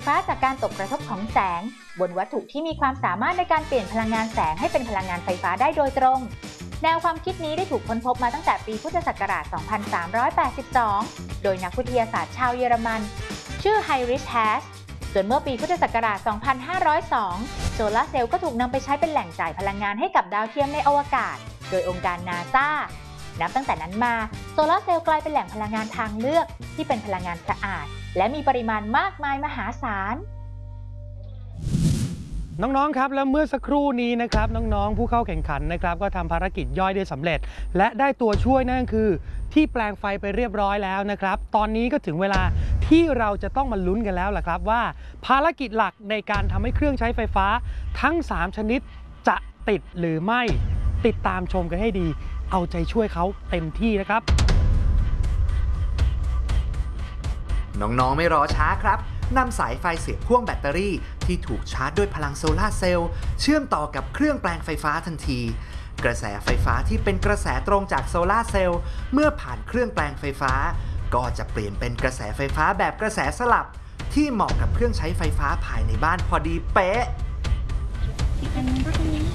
ฟ้าจากการตกกระทบของแสงบนวัตถุที่มีความสามารถในการเปลี่ยนพลังงานแสงให้เป็นพลังงานไฟฟ้าได้โดยตรงแนวความคิดนี้ได้ถูกค้นพบมาตั้งแต่ปีพุทธศักราช 2382 โดยนักวิทยาศาสตร์ชาวเยอรมันชื่อไฮริช แฮชส่วนเมื่อปีพุทธศักราช 2502 โซลาร์เซลล์ก็ถูกนำไปใช้เป็นแหล่งจ่ายพลังงานให้กับดาวเทียมในอวกาศโดยองค์การนาซานับตั้งแต่นั้นมาโซลาร์เซลล์กลายเป็นแหล่งพลังงานทางเลือกที่เป็นพลังงานสะอาดและมีปริมาณมากมายมหาศาลน้องๆครับแล้วเมื่อสักครู่นี้นะครับน้องๆผู้เข้าแข่งขันนะครับก็ทำภารกิจย่อยได้สำเร็จและได้ตัวช่วยนั่นคือที่แปลงไฟไปเรียบร้อยแล้วนะครับตอนนี้ก็ถึงเวลาที่เราจะต้องมาลุ้นกันแล้วล่ะครับว่าภารกิจหลักในการทำให้เครื่องใช้ไฟฟ้าทั้ง3ชนิดจะติดหรือไม่ติดตามชมกันให้ดีเอาใจช่วยเขาเต็มที่นะครับน้องๆไม่รอช้าครับนำสายไฟเสียบพ่วงแบตเตอรี่ที่ถูกชาร์จด้วยพลังโซลาร์เซลล์เชื่อมต่อกับเครื่องแปลงไฟฟ้าทันทีกระแสไฟฟ้าที่เป็นกระแสตรงจากโซลาร์เซลล์เมื่อผ่านเครื่องแปลงไฟฟ้าก็จะเปลี่ยนเป็นกระแสไฟฟ้าแบบกระแสสลับที่เหมาะกับเครื่องใช้ไฟฟ้าภายในบ้านพอดีเป๊ะอันนี้ก็ตรงนี้